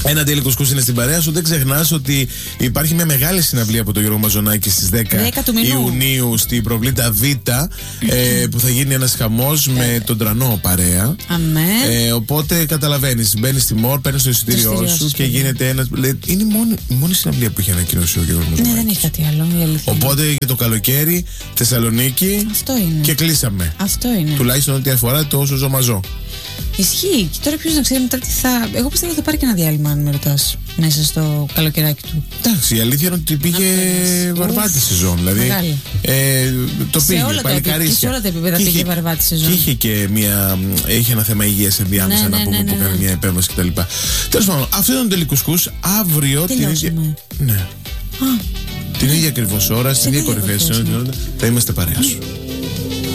Ένα τέλει κουσκούς είναι στην παρέα σου. Δεν ξεχνάς ότι υπάρχει μια μεγάλη συναυλία από τον Γιώργο Μαζονάκη στις 10 Ιουνίου στην Προβλήτα Β, που θα γίνει ένας χαμός με τον Τρανό παρέα. Οπότε καταλαβαίνεις, μπαίνεις στη ΜΟΡ, παίρνεις το εισιτήριό σου και γίνεται ένας. Είναι η μόνη συναυλία που έχει ανακοινώσει ο Γιώργος Μαζονάκης. Ναι, δεν έχει κάτι άλλο. Οπότε για το καλοκαίρι Θεσσαλονίκη και κλείσαμε. Αυτό είναι. Τουλάχιστον ό,τι αφορά το όσο ζωμαζό. Ισχύει. Και τώρα ποιος να ξέρει μετά τι θα. Εγώ πιστεύω ότι θα πάρει και ένα διάλειμμα, αν με ρωτάς, μέσα στο καλοκαιράκι του. Εντάξει, η αλήθεια είναι ότι πήγε βαρβάτη σεζόν. Δηλαδή το πήγε παλικαρίσια. Και σε όλα τα επίπεδα πήγε βαρβάτη σεζόν. Και είχε και έχει ένα θέμα υγείας ενδιάμεσα να πούμε που κάνει μια επέμβαση κτλ. Τέλος πάντων, αυτό ήταν το τελικουσκούς. Αύριο την ίδια. Ναι. Την ίδια ακριβώς ώρα, στην ίδια κορυφαία θα είμαστε παρέα σου.